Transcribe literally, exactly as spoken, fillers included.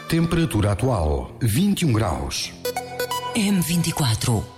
Temperatura atual vinte e um graus. M vinte e quatro.